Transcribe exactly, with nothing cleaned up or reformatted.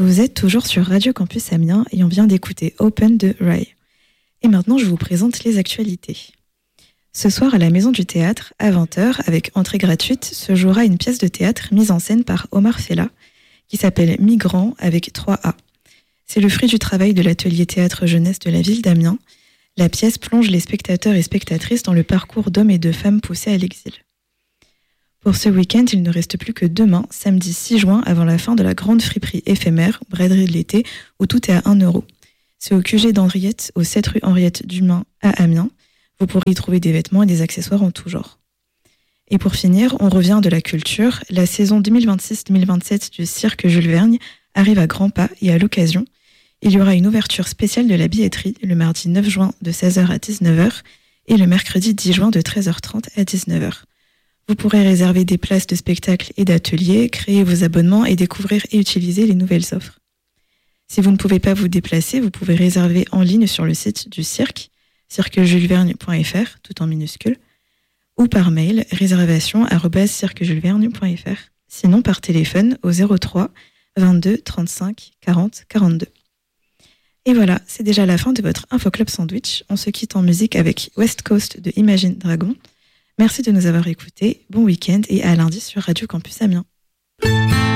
Vous êtes toujours sur Radio Campus Amiens et on vient d'écouter Open de Rai. Et maintenant, je vous présente les actualités. Ce soir, à la Maison du Théâtre, à vingt heures, avec entrée gratuite, se jouera une pièce de théâtre mise en scène par Omar Fella, qui s'appelle Migrants avec trois A. C'est le fruit du travail de l'atelier théâtre jeunesse de la ville d'Amiens. La pièce plonge les spectateurs et spectatrices dans le parcours d'hommes et de femmes poussés à l'exil. Pour ce week-end, il ne reste plus que demain, samedi six juin, avant la fin de la grande friperie éphémère, braderie de l'été, où tout est à un euro. C'est au Q G d'Henriette, au sept rue Henriette Dumain à Amiens. Vous pourrez y trouver des vêtements et des accessoires en tout genre. Et pour finir, on revient de la culture. La saison deux mille vingt-six deux mille vingt-sept du cirque Jules Vergne arrive à grands pas et à l'occasion, il y aura une ouverture spéciale de la billetterie le mardi neuf juin de seize heures à dix-neuf heures et le mercredi dix juin de treize heures trente à dix-neuf heures. Vous pourrez réserver des places de spectacle et d'ateliers, créer vos abonnements et découvrir et utiliser les nouvelles offres. Si vous ne pouvez pas vous déplacer, vous pouvez réserver en ligne sur le site du cirque, cirque jules vergne point f r, tout en minuscule, ou par mail, réservation arobase cirque jules vergne point f r. Sinon par téléphone au zéro trois vingt-deux trente-cinq quarante quarante-deux. Et voilà, c'est déjà la fin de votre Info Club Sandwich. On se quitte en musique avec West Coast de Imagine Dragon. Merci de nous avoir écoutés, bon week-end et à lundi sur Radio Campus Amiens.